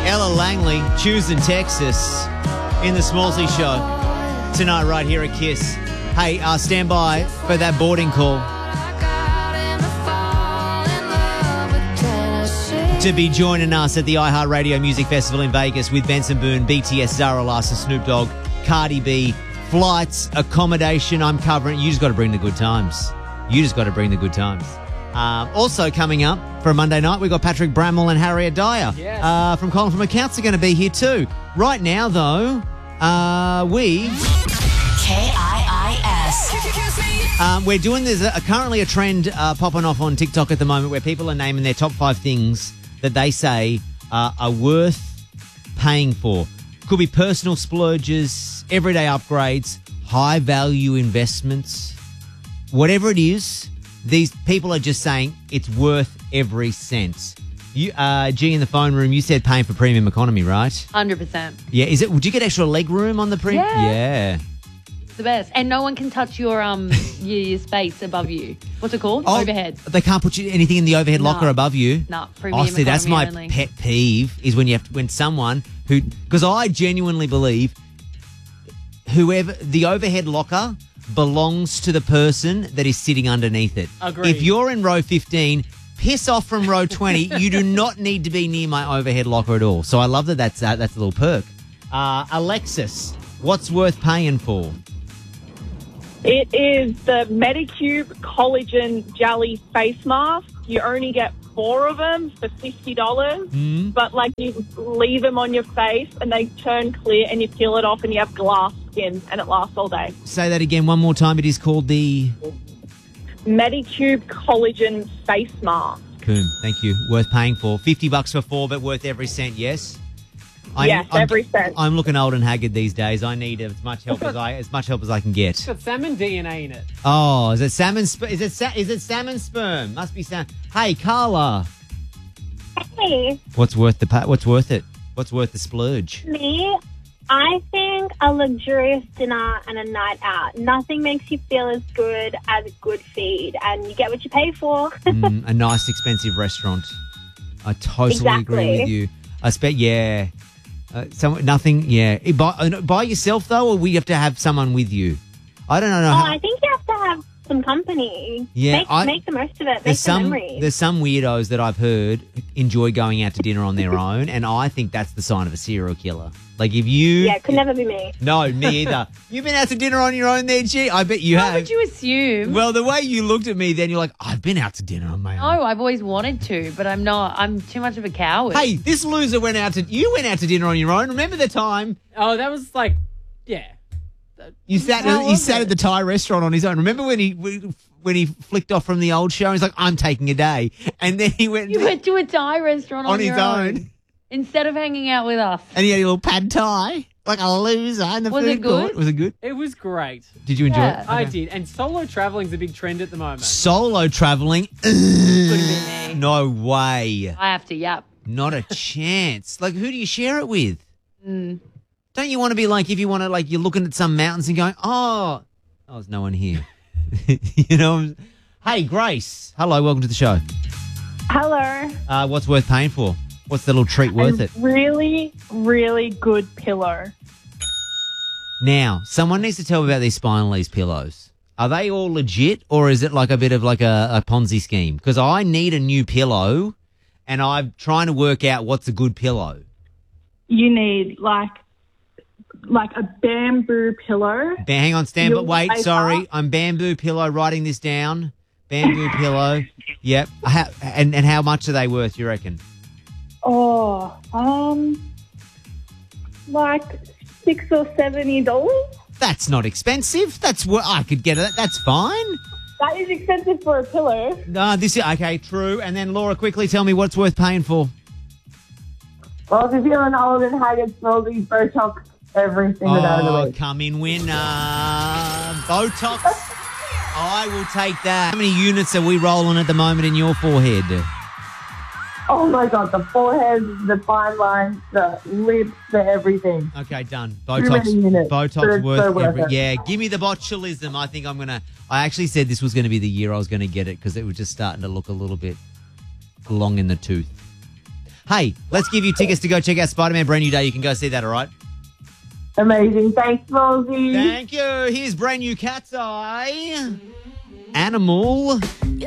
Ella Langley, choosing Texas in the Smallsy Show tonight right here at KISS. Hey, stand by for that boarding call to be joining us at the iHeartRadio Music Festival in Vegas with Benson Boone, BTS, Zara Larsson, Snoop Dogg, Cardi B, flights, accommodation. I'm covering. You just got to bring the good times. You just got to bring the good times. Also coming up for a Monday night, we've got Patrick Bramwell and Harriet Dyer from Colin from Accounts are going to be here too. Right now, though, KIIS. We're doing there's currently a trend popping off on TikTok at the moment where people are naming their top 5 things that they say are worth paying for. Could be personal splurges, everyday upgrades, high value investments, whatever it is. These people are just saying it's worth every cent. You, G, in the phone room, you said paying for premium economy, right? 100%. Yeah, is it? Would you get extra leg room on the premium? Yeah. It's the best. And no one can touch your your space above you. What's it called? Overhead. They can't put anything in the overhead locker above you? No, premium economy that's my only. pet peeve is when someone who, because I genuinely believe whoever, the overhead locker belongs to the person that is sitting underneath it. Agreed. If you're in row 15, piss off from row 20. You do not need to be near my overhead locker at all. So I love that's a little perk. Alexis, what's worth paying for? It is the Medicube Collagen Jelly Face Mask. You only get 4 of them for $50, but like you leave them on your face and they turn clear and you peel it off and you have glass skin and it lasts all day. Say that again one more time. It is called the Medicube Collagen Face Mask. Boom. Thank you. Worth paying for. $50 for 4, but worth every cent. Yes. Every cent. I'm looking old and haggard these days. I need as much help as I can get. It's got salmon DNA in it. Oh, is it salmon? Is it salmon sperm? Must be salmon. Hey, Carla. Hey. What's worth it? What's worth the splurge? Me, I think a luxurious dinner and a night out. Nothing makes you feel as good as a good feed, and you get what you pay for. A nice, expensive restaurant. I totally agree with you. I expect, yeah. Nothing, yeah. By yourself, though, or we have to have someone with you? I don't know. I think you have to have some company. Yeah, make the most of it. Make some memories. There's some weirdos that I've heard enjoy going out to dinner on their own, and I think that's the sign of a serial killer. Like if you... Yeah, it could never be me. No, me either. You've been out to dinner on your own there, G? I bet you have. How would you assume? Well, the way you looked at me then, you're like, I've been out to dinner on my own. No, I've always wanted to, but I'm not. I'm too much of a coward. Hey, this loser went out to dinner on your own. Remember the time? Oh, that was like, yeah. You sat at the Thai restaurant on his own. Remember when he flicked off from the old show? He's like, I'm taking a day. And then he went... You went to a Thai restaurant on his your own. Instead of hanging out with us. And he had a little pad thai, like a loser in the food court. Was it good? It was great. Did you enjoy it? I did. And solo traveling's a big trend at the moment. Solo travelling? No way. I have to, yep. Not a chance. Like, who do you share it with? Mm. Don't you want to be like, if you want to, like, you're looking at some mountains and going, oh, there's no one here. You know? Hey, Grace. Hello, welcome to the show. Hello. What's worth paying for? What's the little treat worth it? Really, really good pillow. Now, someone needs to tell me about these Spinalese pillows. Are they all legit, or is it like a bit of like a Ponzi scheme? Because I need a new pillow, and I'm trying to work out what's a good pillow. You need like a bamboo pillow. Hang on, wait, sorry. I'm bamboo pillow, writing this down. Bamboo pillow. Yep. And how much are they worth, you reckon? Oh, like $60 or $70. That's not expensive. That's what I could get it. That's fine. That is expensive for a pillow. No, this is okay. True. And then Laura, quickly tell me what's worth paying for. Well, if you're feeling old and haggard, slowly Botox every single day of the week. Come in, winner. Botox. I will take that. How many units are we rolling at the moment in your forehead? Oh, my God. The forehead, the fine lines, the lips, the everything. Okay, done. Botox worth yeah, give me the botulism. I think I actually said this was going to be the year I was going to get it because it was just starting to look a little bit long in the tooth. Hey, let's give you tickets to go check out Spider-Man Brand New Day. You can go see that, all right? Amazing. Thanks, Rosie. Thank you. Here's brand new Cat's Eye. Animal.